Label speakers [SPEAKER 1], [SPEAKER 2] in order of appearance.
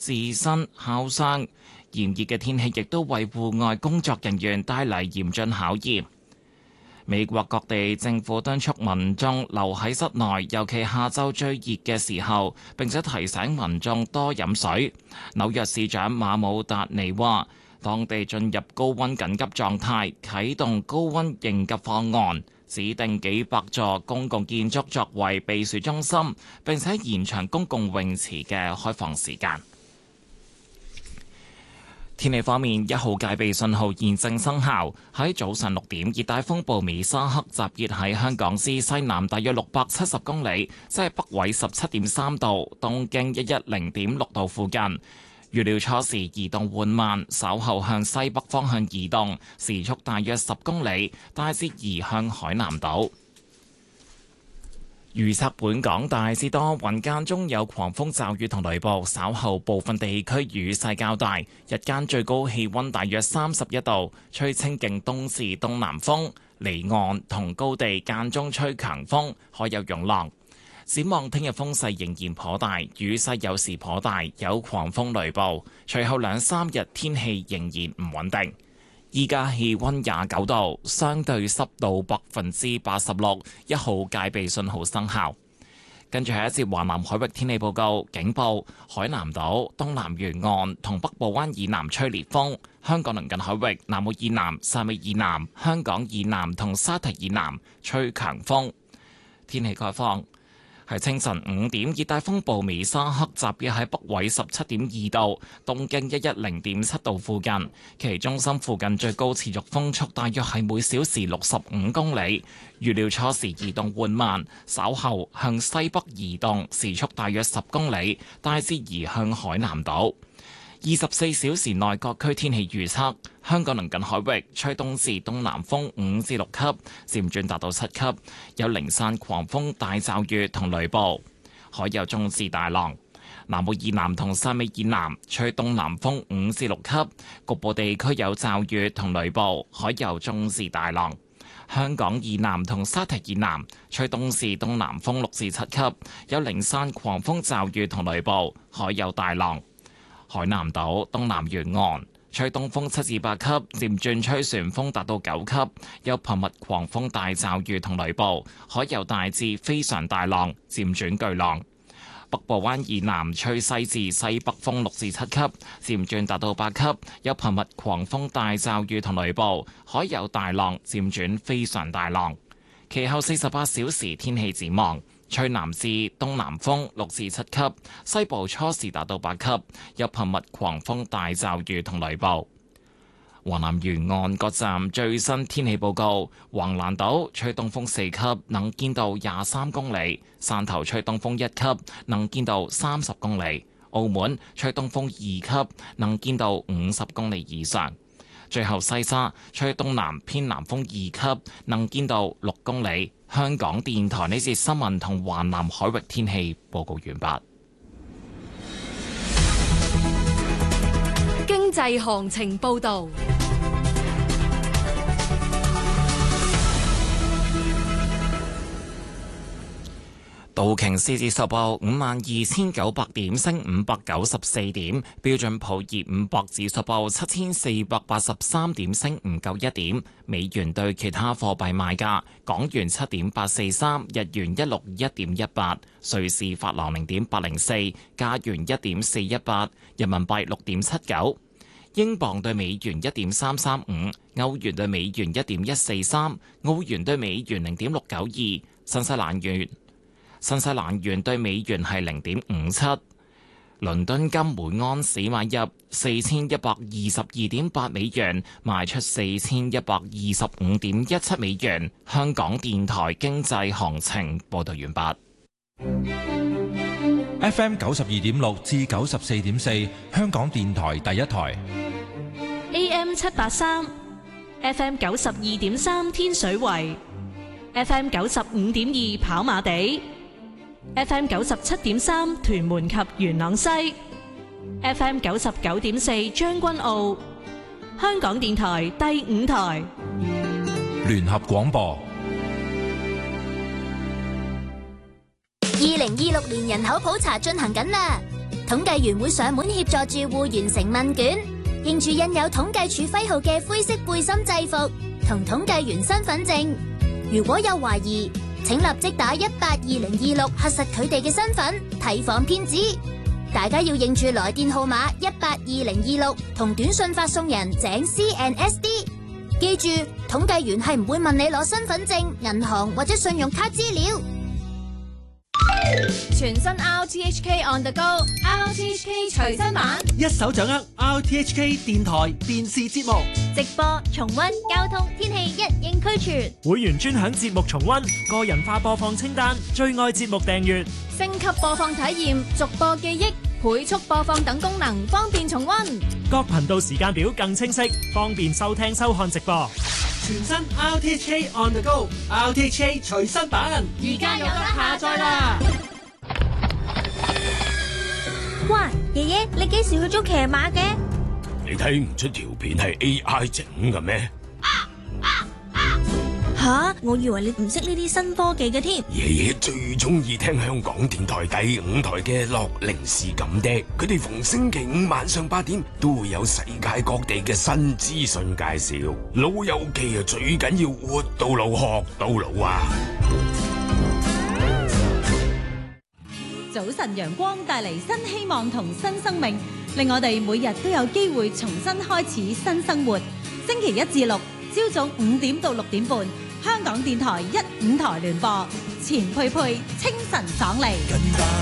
[SPEAKER 1] 自身烤傷。炎熱嘅天氣亦都為戶外工作人員帶嚟嚴峻考驗。美國各地政府敦促民眾留喺室內，尤其下晝最熱嘅時候，並且提醒民眾多飲水。紐約市長馬姆達尼話，當地進入高溫緊急狀態，啟動高溫應急方案，指定幾百座公共建築作為避暑中心，並且延長公共泳池嘅開放時間。天氣方面，1號戒備信號現正生效。喺早上6點，熱帶風暴美沙克集結喺香港之西南大約670公里，即係北緯17.3度、東經110.6度附近。預料初時移動緩慢，稍後向西北方向移動，時速大約10公里，大致移向海南島。預測本港大致多雲，間中有狂風驟雨同雷暴，稍後部分地區雨勢較大。日間最高氣溫大約31度，吹清勁東至東南風，離岸同高地間中吹強風，海有湧浪。展望聽日風勢仍然頗大，雨勢有時頗大，有狂風雷暴。隨後2、3日天氣仍然唔穩定。依家氣溫29度，相對濕度86%，1號戒備信號生效。跟住係一節華南海域天氣報告，警報：海南島、東南沿岸同北部灣以南吹烈風，香港鄰近海域、南澳以南、汕尾以南、香港以南同沙堤以南吹強風。天氣概況。喺清晨5點，熱帶風暴美沙克集結喺北緯17.2度、東經110.7度附近，其中心附近最高持續風速大約係每小時65公里。預料初時移動緩慢，稍後向西北移動，時速大約10公里，大致移向海南島。24小時內各區天氣預測：香港鄰近海域吹東至東南風5至6級，漸轉達到7級，有零散狂風大驟雨同雷暴，海有中至大浪。南澳以南同汕尾以南吹東南風5至6級，局部地區有驟雨同雷暴，海有中至大浪。香港以南同沙堤以南吹東至東南風6至7級，有零散狂風驟雨同雷暴，海有大浪。海南島東南沿岸吹東風7至8級，漸轉吹旋風達到9級，有頻密狂風大驟雨同雷暴，海有大至非常大浪，漸轉巨浪。北部灣以南吹西至西北風6至7級，漸轉達到8級，有頻密狂風大驟雨同雷暴，海有大浪，漸轉非常大浪。其後48小時天氣展望。吹南至東南風6至7級，西部初時達到8級，有頻密狂風大驟雨同雷暴。華南沿岸各站最新天氣報告：橫瀾島吹東風4級，能見度23公里；汕頭吹東風1級，能見度30公里；澳門吹東風2級，能見度50公里以上。最後西沙吹東南偏南風2級，能見度6公里。香港電台呢節新聞同華南海域天氣報告完畢。
[SPEAKER 2] 經濟行情報導。
[SPEAKER 1] 道瓊斯指數報52,900點，升594點；標準普爾500指數報7,483點，升唔夠1點。美元對其他貨幣賣價：港元7.843，日元161.18，瑞士法郎0.804，加元1.418，人民幣6.79，英鎊對美元1.335，歐元對美元1.143，澳元對美元0.692，新西蘭元對美元係0.57，倫敦金每安士買入4122.8美元，賣出4125.17美元。香港電台經濟行情報道完畢。
[SPEAKER 3] FM 92.6至94.4，香港電台第一台。
[SPEAKER 4] AM 783 ，FM 92.3天水圍，FM 95.2跑馬地。FM 97.3屯門及元朗西 ，FM 99.4將軍澳，香港電台第5台
[SPEAKER 3] 聯合廣播。
[SPEAKER 5] 2026年人口普查進行緊啦， 統計員會上門協助住戶完成問卷，認住印有統計處徽號嘅灰色背心制服同統計員身份證。如果有懷疑，請立即打182026核實佢哋嘅身份，提防騙子。大家要認住來電號碼182026同短信發送人井 CNSD。記住，統計員係唔會問你攞身份證、銀行或者信用卡資料。
[SPEAKER 2] 全新 RTHK On The Go，RTHK 隨身版，
[SPEAKER 6] 一手掌握 RTHK 電台電視節目
[SPEAKER 7] 直播、重溫、交通、天氣一應俱全。
[SPEAKER 8] 會員專享節目重溫、個人化播放清單、最愛節目訂閱、
[SPEAKER 2] 升級播放體驗、逐播記憶、倍速播放等功能，方便重溫。
[SPEAKER 8] 各頻道時間表更清晰，方便收聽收看直播。
[SPEAKER 6] 全新 RTHK On The Go，RTHK 隨身版，
[SPEAKER 2] 而家有得下載啦！
[SPEAKER 7] 哇，爺爺，你幾時去做騎馬嘅？
[SPEAKER 9] 你睇唔出條片係 AI 整嘅咩？
[SPEAKER 7] 吓，我以為你唔識呢啲新科技嘅添。
[SPEAKER 9] 爺爺最中意聽香港電台第5台嘅樂齡是咁的，佢哋逢星期5晚上8點都會有世界各地嘅新資訊介紹。老友記啊，最緊要活到老學到老啊！
[SPEAKER 10] 早晨陽光帶嚟新希望同新生命，令我哋每日都有機會重新開始新生活。星期1至6朝早5點到6點半，香港電台1、5台聯播，錢佩佩清晨爽利。